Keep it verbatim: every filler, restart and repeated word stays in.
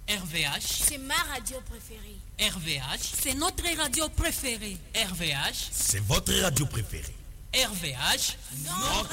R V H, c'est ma radio préférée. R V H, c'est notre radio préférée. R V H, c'est votre radio préférée. R V H, notre